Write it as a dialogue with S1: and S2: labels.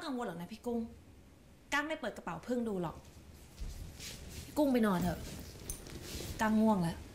S1: กังวลหรอกนะพี่กุ้งก้างไม่เปิดกระเป๋าพึ่งดูหรอกพี่กุ้งไปนอนเถอะก้างง่วงแล้ว